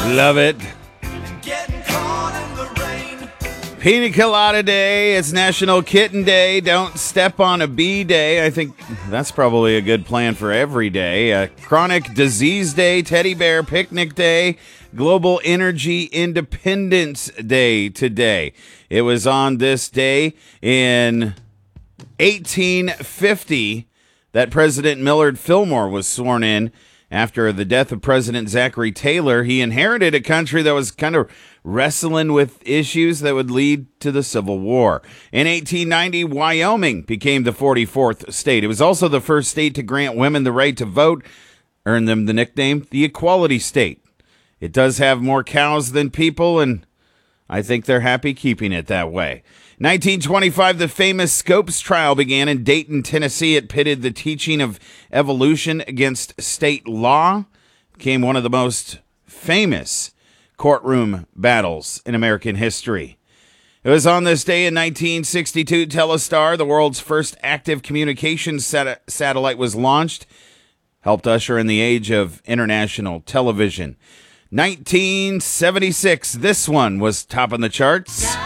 Love it. Pina Colada Day. It's National Kitten Day. Don't step on a bee day. I think that's probably a good plan for every day. Chronic Disease Day, Teddy Bear Picnic Day, Global Energy Independence Day today. It was on this day in 1850 that President Millard Fillmore was sworn in. After the death of President Zachary Taylor, he inherited a country that was kind of wrestling with issues that would lead to the Civil War. In 1890, Wyoming became the 44th state. It was also the first state to grant women the right to vote, earned them the nickname the Equality State. It does have more cows than people, and I think they're happy keeping it that way. 1925, the famous Scopes trial began in Dayton, Tennessee. It pitted the teaching of evolution against state law. It became one of the most famous courtroom battles in American history. It was on this day in 1962, Telestar, the world's first active communications satellite, was launched. Helped usher in the age of international television. 1976, this one was top on the charts.